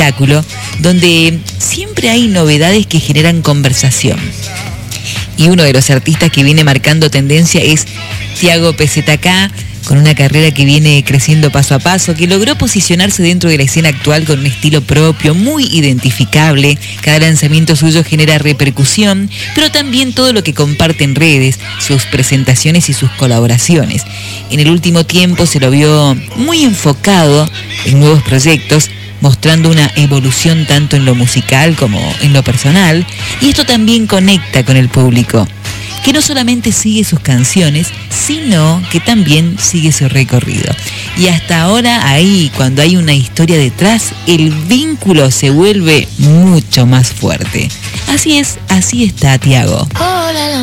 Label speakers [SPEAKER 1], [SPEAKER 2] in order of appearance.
[SPEAKER 1] espectáculo donde siempre hay novedades que generan conversación. Y uno de los artistas que viene marcando tendencia es Tiago PZK, con una carrera que viene creciendo paso a paso, que logró posicionarse dentro de la escena actual con un estilo propio, muy identificable. Cada lanzamiento suyo genera repercusión, pero también todo lo que comparte en redes, sus presentaciones y sus colaboraciones. En el último tiempo se lo vio muy enfocado en nuevos proyectos, mostrando una evolución tanto en lo musical como en lo personal, y esto también conecta con el público, que no solamente sigue sus canciones, sino que también sigue su recorrido. Y hasta ahora, ahí, cuando hay una historia detrás, el vínculo se vuelve mucho más fuerte. Así es, así está Tiago.